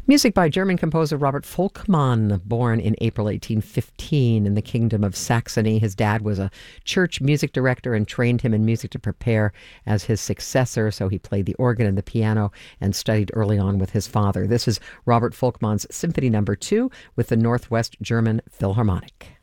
Music by German composer Robert Volkmann, born in April 1815 in the Kingdom of Saxony. His dad was a church music director and trained him in music to prepare as his successor, so he played the organ and the piano and studied early on with his father. This is Robert Volkmann's Symphony No. 2 with the Northwest German Philharmonic.